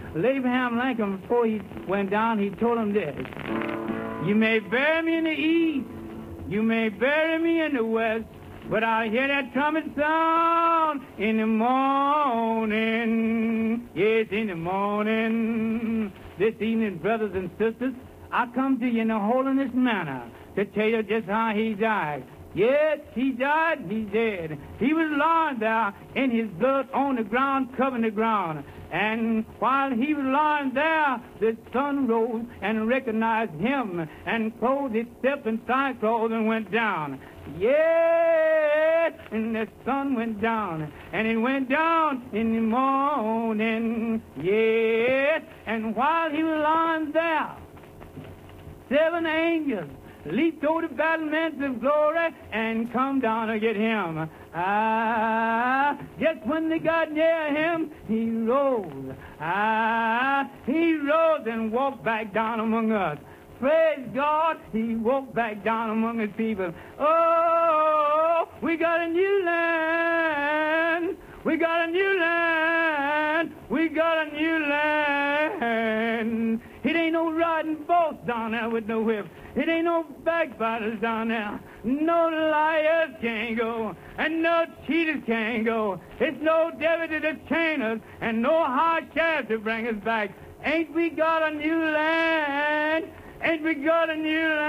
Abraham Lincoln, before he went down, he told him this: "You may bury me in the east, you may bury me in the west, but I'll hear that trumpet sound in the morning." Yes, in the morning. This evening, brothers and sisters, I come to you in a holiness manner to tell you just how he died. Yes, he died, he's dead. He was lying there in his blood on the ground, covering the ground. And while he was lying there, the sun rose and recognized him and clothed itself in sackcloth and went down. Yes, and the sun went down, and it went down in the morning. Yes, and while he was lying there, 7 angels leaped over the battlements of glory and come down to get him. Just when they got near him, he rose. He rose and walked back down among us. Praise God, he walked back down among his people. Oh, we got a new land. We got a new land. We got a new land. It ain't no riding boss down there with no whip. It ain't no backbiters down there. No liars can't go, and no cheaters can't go. It's no devil to chain us, and no high sheriff to bring us back. Ain't we got a new land? Ain't we got a new land?